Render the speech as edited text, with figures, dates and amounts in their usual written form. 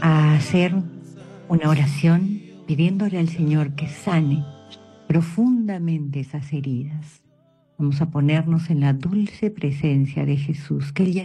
a hacer una oración pidiéndole al Señor que sane profundamente esas heridas. Vamos a ponernos en la dulce presencia de Jesús, que Él ya